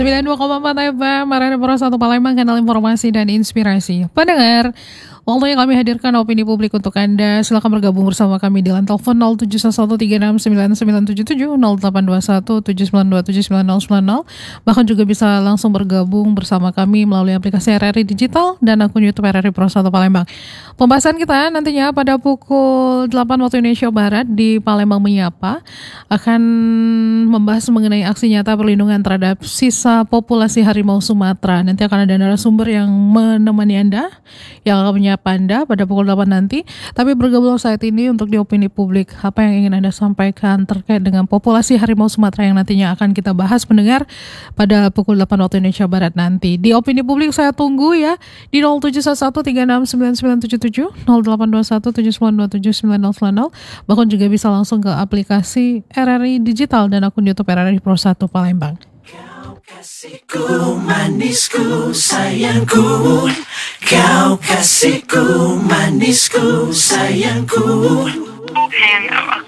92,4 FM, Radio Pro 1 Palembang, kanal informasi dan inspirasi. Pendengar, waktunya kami hadirkan opini publik untuk Anda. Silakan bergabung bersama kami di line telepon 0711369977, 082179279090. Bahkan juga bisa langsung bergabung bersama kami melalui aplikasi RRI Digital dan akun YouTube RRI Pro 1 Palembang. Pembahasan kita nantinya pada pukul 8 waktu Indonesia Barat di Palembang Menyapa akan membahas mengenai aksi nyata perlindungan terhadap sisa populasi harimau Sumatera. Nanti akan ada narasumber yang menemani Anda, yang akan menyapa Anda pada pukul 8 nanti. Tapi bergabung saat ini untuk di opini publik, apa yang ingin Anda sampaikan terkait dengan populasi harimau Sumatera yang nantinya akan kita bahas pendengar pada pukul 8 waktu Indonesia Barat nanti. Di opini publik saya tunggu ya di 0711369977, 082179279090. Bahkan juga bisa langsung ke aplikasi RRI Digital dan akun YouTube RRI Pro 1 Palembang. Kau kasihku, manisku, sayangku. Kau kasihku, manisku, sayangku. Hang up.